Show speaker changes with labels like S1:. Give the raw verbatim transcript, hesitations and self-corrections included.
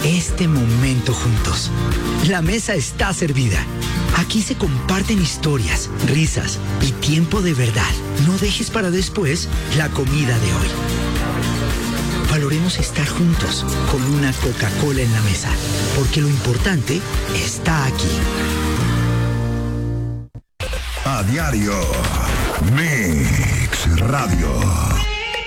S1: este momento juntos. La mesa está servida. Aquí se comparten historias, risas y tiempo de verdad. No dejes para después la comida de hoy. Valoremos estar juntos con una Coca-Cola en la mesa, porque lo importante está aquí.
S2: A diario, Mix Radio.